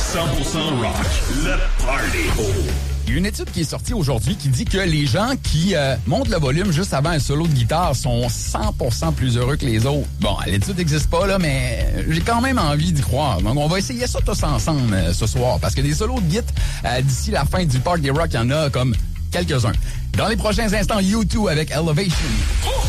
rock, le party. Il y a une étude qui est sortie aujourd'hui qui dit que les gens qui montent le volume juste avant un solo de guitare sont 100% plus heureux que les autres. Bon, l'étude n'existe pas, là, mais j'ai quand même envie d'y croire. Donc, on va essayer ça tous ensemble ce soir, parce que des solos de guitare, d'ici la fin du Party Rock, il y en a comme quelques-uns. Dans les prochains instants, U2 avec Elevation.